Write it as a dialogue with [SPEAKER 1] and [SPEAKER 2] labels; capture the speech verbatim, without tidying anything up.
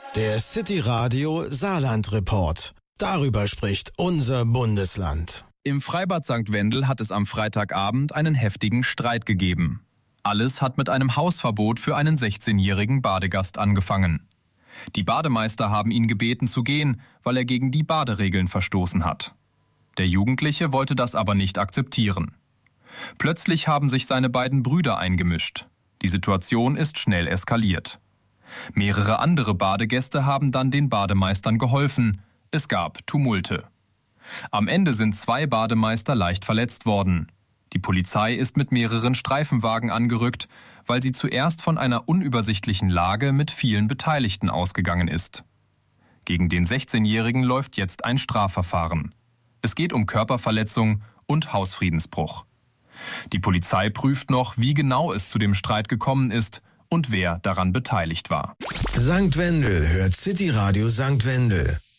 [SPEAKER 1] Der City Radio Saarland Report. Darüber spricht unser Bundesland.
[SPEAKER 2] Im Freibad Sankt Wendel hat es am Freitagabend einen heftigen Streit gegeben. Alles hat mit einem Hausverbot für einen sechzehnjährigen Badegast angefangen. Die Bademeister haben ihn gebeten zu gehen, weil er gegen die Baderegeln verstoßen hat. Der Jugendliche wollte das aber nicht akzeptieren. Plötzlich haben sich seine beiden Brüder eingemischt. Die Situation ist schnell eskaliert. Mehrere andere Badegäste haben dann den Bademeistern geholfen. Es gab Tumulte. Am Ende sind zwei Bademeister leicht verletzt worden. Die Polizei ist mit mehreren Streifenwagen angerückt, weil sie zuerst von einer unübersichtlichen Lage mit vielen Beteiligten ausgegangen ist. Gegen den sechzehnjährigen läuft jetzt ein Strafverfahren. Es geht um Körperverletzung und Hausfriedensbruch. Die Polizei prüft noch, wie genau es zu dem Streit gekommen ist und wer daran beteiligt war.
[SPEAKER 1] Sankt Wendel hört City Radio Sankt Wendel.